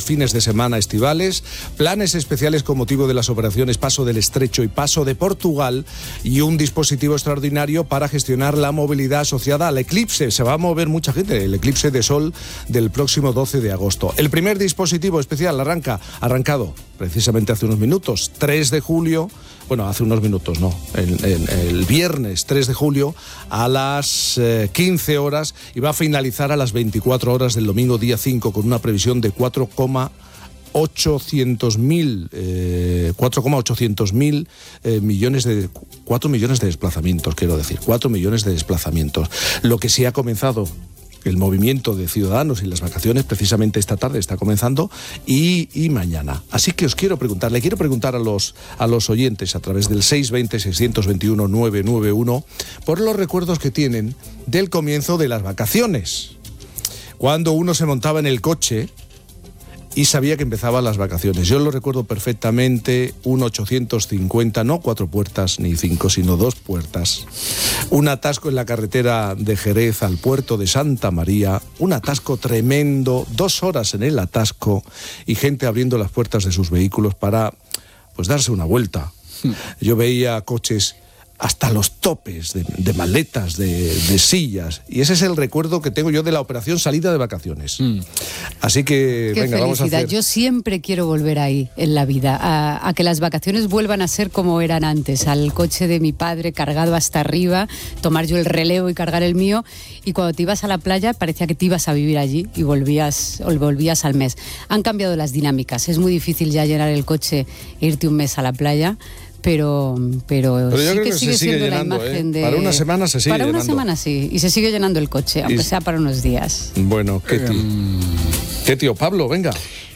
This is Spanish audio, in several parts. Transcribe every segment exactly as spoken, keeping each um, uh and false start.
fines de semana estivales, planes especiales con motivo de las operaciones Paso del Estrecho y Paso de Portugal y un dispositivo extraordinario para gestionar la movilidad asociada al eclipse. Se va a mover mucha gente, el eclipse de sol del próximo doce de agosto. El primer dispositivo especial arranca, arrancado precisamente hace unos minutos, tres de julio, bueno, hace unos minutos no, el, el, el viernes tres de julio a las eh, quince horas y va a finalizar a las veinticuatro horas del domingo día cinco con una previsión de cuatro coma ochocientos mil eh, cuatro coma ochocientos mil eh, millones de cuatro millones de desplazamientos, quiero decir, cuatro millones de desplazamientos. Lo que sí ha comenzado el movimiento de ciudadanos y las vacaciones precisamente esta tarde está comenzando y, y mañana. Así que os quiero preguntar, le quiero preguntar a los, a los oyentes a través del seis veinte, seiscientos veintiuno, novecientos noventa y uno por los recuerdos que tienen del comienzo de las vacaciones. Cuando uno se montaba en el coche y sabía que empezaban las vacaciones. Yo lo recuerdo perfectamente, un ochocientos cincuenta, no cuatro puertas ni cinco, sino dos puertas. Un atasco en la carretera de Jerez al puerto de Santa María, un atasco tremendo, dos horas en el atasco y gente abriendo las puertas de sus vehículos para, pues, darse una vuelta. Yo veía coches hasta los topes de, de maletas, de, de sillas. Y ese es el recuerdo que tengo yo de la operación salida de vacaciones. Mm. Así que, Qué venga, felicidad. vamos a hacer... Yo siempre quiero volver ahí, en la vida, a, a que las vacaciones vuelvan a ser como eran antes, al coche de mi padre cargado hasta arriba, tomar yo el relevo y cargar el mío, y cuando te ibas a la playa parecía que te ibas a vivir allí y volvías, volvías al mes. Han cambiado las dinámicas, es muy difícil ya llenar el coche e irte un mes a la playa. Pero, pero, pero yo sí creo que, que sigue, se sigue siendo llenando, la imagen ¿eh? de... Para una semana se sigue Para una llenando. semana sí, y se sigue llenando el coche, aunque y... sea para unos días. Bueno, ¿qué tío? Um... ¿Qué tío? Pablo, venga.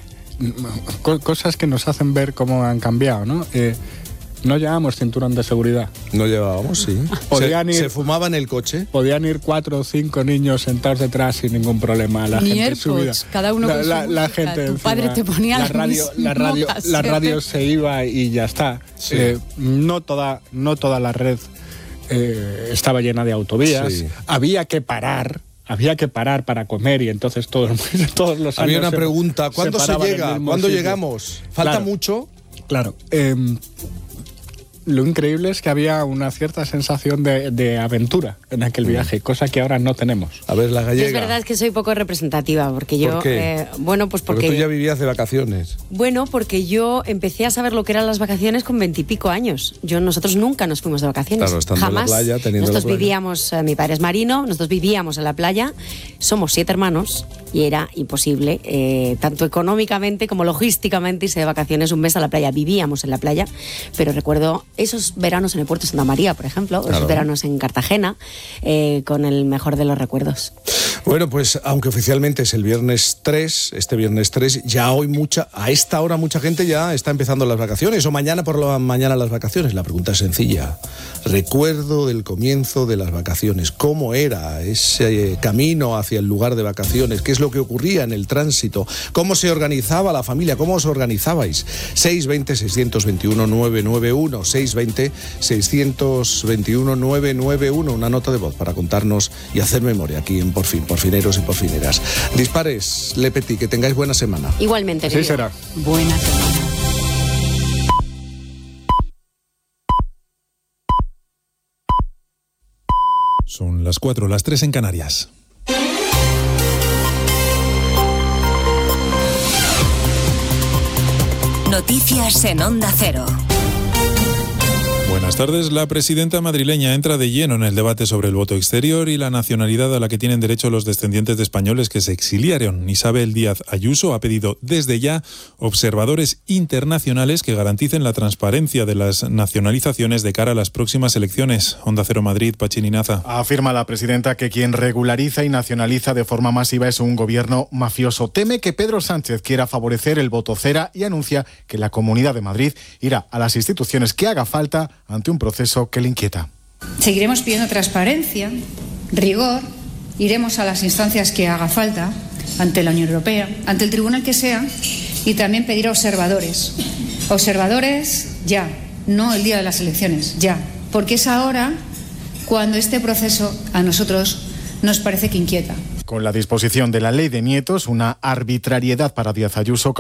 Cosas que nos hacen ver cómo han cambiado, ¿no? Eh, no llevábamos cinturón de seguridad. No llevábamos, sí. Podían se, ir, ¿Se fumaba en el coche? Podían ir cuatro o cinco niños sentados detrás sin ningún problema. La Ni gente AirPods, subida. cada uno la, con la, su la música. gente Tu encima, padre te ponía la radio, la radio, la radio se iba y ya está. Sí. Eh, no toda, no toda la red eh, estaba llena de autovías. Sí. Había que parar. Había que parar para comer y entonces todos, todos los años... Había una pregunta, ¿cuándo se, se llega? ¿Cuándo sitio? Llegamos? ¿Falta claro, mucho? Claro. Eh, lo increíble es que había una cierta sensación de, de aventura en aquel viaje, cosa que ahora no tenemos. A ver, la gallega. Es verdad que soy poco representativa, porque yo... ¿Por qué? Eh, bueno, pues porque... Porque tú ya vivías de vacaciones. Bueno, porque yo empecé a saber lo que eran las vacaciones con veintipico años. Yo, nosotros nunca nos fuimos de vacaciones. Claro, estando jamás. en la playa, teniendo nosotros la playa. vivíamos, eh, mi padre es marino, nosotros vivíamos en la playa, somos siete hermanos y era imposible, eh, tanto económicamente como logísticamente, irse de vacaciones un mes a la playa. Vivíamos en la playa, pero recuerdo esos veranos en el puerto de Santa María, por ejemplo, claro. Esos veranos en Cartagena, eh, con el mejor de los recuerdos. Bueno, pues aunque oficialmente es el viernes tres, este viernes tres, ya hoy mucha, a esta hora mucha gente ya está empezando las vacaciones, o mañana por la mañana las vacaciones. La pregunta es sencilla. Recuerdo del comienzo de las vacaciones. ¿Cómo era ese camino hacia el lugar de vacaciones? ¿Qué es lo que ocurría en el tránsito? ¿Cómo se organizaba la familia? ¿Cómo os organizabais? seis veinte, seiscientos veintiuno, novecientos noventa y uno, seis veinte, seiscientos veintiuno, novecientos noventa y uno, una nota de voz para contarnos y hacer memoria aquí en Por Fin, porfineros y porfineras. Dispares, Le Petit, que tengáis buena semana. Igualmente. Así será. Buena semana. Son las cuatro, las tres en Canarias. Noticias en Onda Cero. Buenas tardes. La presidenta madrileña entra de lleno en el debate sobre el voto exterior y la nacionalidad a la que tienen derecho los descendientes de españoles que se exiliaron. Isabel Díaz Ayuso ha pedido desde ya observadores internacionales que garanticen la transparencia de las nacionalizaciones de cara a las próximas elecciones. Onda Cero Madrid, Pachín Inaza. Afirma la presidenta que quien regulariza y nacionaliza de forma masiva es un gobierno mafioso. Teme que Pedro Sánchez quiera favorecer el voto cera y anuncia que la Comunidad de Madrid irá a las instituciones que haga falta ante un proceso que le inquieta. Seguiremos pidiendo transparencia, rigor, iremos a las instancias que haga falta, ante la Unión Europea, ante el tribunal que sea, y también pedir observadores. Observadores ya, no el día de las elecciones, ya, porque es ahora cuando este proceso a nosotros nos parece que inquieta. Con la disposición de la ley de nietos, una arbitrariedad para Díaz Ayuso